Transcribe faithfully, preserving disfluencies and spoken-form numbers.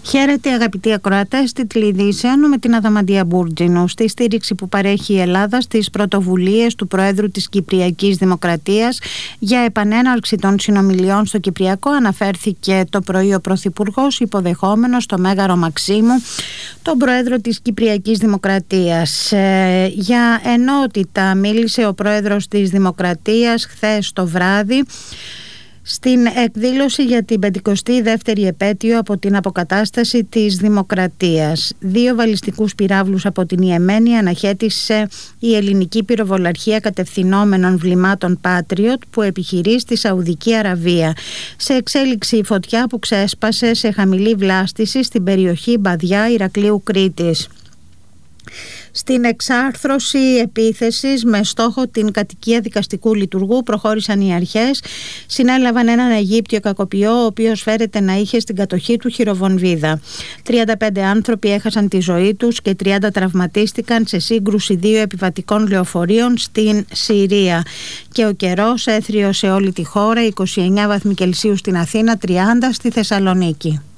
Χαίρετε αγαπητοί ακροατές, τίτλοι ειδήσεων με την Αδαμαντία Μπούρτζινου. Στη στήριξη που παρέχει η Ελλάδα στις πρωτοβουλίες του Προέδρου της Κυπριακής Δημοκρατίας για επανέναρξη των συνομιλιών στο Κυπριακό αναφέρθηκε το πρωί ο Πρωθυπουργός, υποδεχόμενος στο Μέγαρο Μαξίμου τον Πρόεδρο της Κυπριακής Δημοκρατίας. Ε, για ενότητα μίλησε ο Πρόεδρος της Δημοκρατίας χθες το βράδυ στην εκδήλωση για την πεντηκοστή δεύτερη επέτειο από την αποκατάσταση της δημοκρατίας. Δύο βαλιστικούς πυράβλους από την Ιεμένη αναχέτησε η ελληνική πυροβολαρχία κατευθυνόμενων βλημάτων Patriot που επιχειρεί στη Σαουδική Αραβία. Σε εξέλιξη η φωτιά που ξέσπασε σε χαμηλή βλάστηση στην περιοχή Μπαδιά Ηρακλείου Κρήτης. Στην εξάρθρωση επίθεσης με στόχο την κατοικία δικαστικού λειτουργού προχώρησαν οι αρχές. Συνέλαβαν έναν Αιγύπτιο κακοποιό, ο οποίος φέρεται να είχε στην κατοχή του χειροβομβίδα. τριάντα πέντε άνθρωποι έχασαν τη ζωή τους και τριάντα τραυματίστηκαν σε σύγκρουση δύο επιβατικών λεωφορείων στην Συρία. Και ο καιρός έθριο σε όλη τη χώρα, είκοσι εννέα βαθμοί Κελσίου στην Αθήνα, τριάντα στη Θεσσαλονίκη.